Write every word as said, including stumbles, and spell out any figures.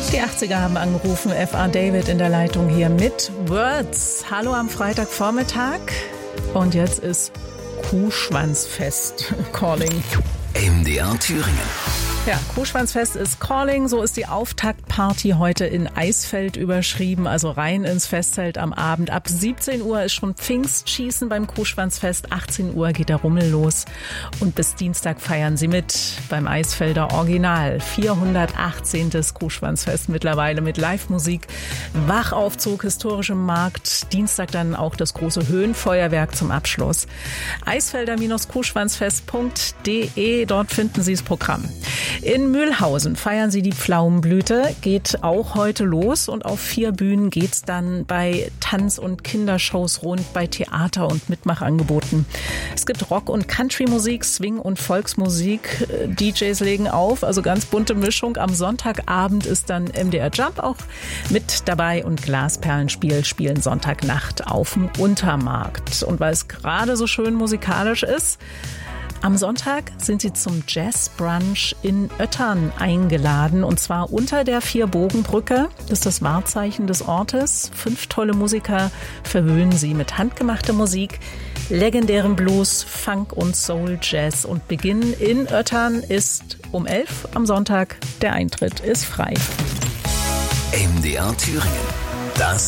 Die achtziger haben angerufen, F R David in der Leitung hier mit Words. Hallo am Freitagvormittag und jetzt ist Kuhschwanzfest calling. M D R Thüringen. Ja, Kuhschwanzfest ist calling, so ist die Auftaktparty heute in Eisfeld überschrieben, also rein ins Festzelt am Abend. Ab siebzehn Uhr ist schon Pfingstschießen beim Kuhschwanzfest, achtzehn Uhr geht der Rummel los und bis Dienstag feiern sie mit beim Eisfelder Original. vierhundertachtzehn. Kuhschwanzfest mittlerweile mit Live-Musik, Wachaufzug, historischem Markt, Dienstag dann auch das große Höhenfeuerwerk zum Abschluss. eisfelder Kuhschwanzfest punkt de, dort finden Sie das Programm. In Mühlhausen feiern sie die Pflaumenblüte, geht auch heute los und auf vier Bühnen geht's dann bei Tanz- und Kindershows rund, bei Theater- und Mitmachangeboten. Es gibt Rock- und Country-Musik, Swing- und Volksmusik, D Js legen auf, also ganz bunte Mischung. Am Sonntagabend ist dann M D R Jump auch mit dabei und Glasperlenspiel spielen Sonntagnacht auf dem Untermarkt. Und weil es gerade so schön musikalisch ist, am Sonntag sind sie zum Jazz-Brunch in Öttern eingeladen und zwar unter der Vierbogenbrücke. Das ist das Wahrzeichen des Ortes. Fünf tolle Musiker verwöhnen sie mit handgemachter Musik, legendärem Blues, Funk und Soul Jazz. Und Beginn in Öttern ist um elf am Sonntag. Der Eintritt ist frei. M D R Thüringen. Das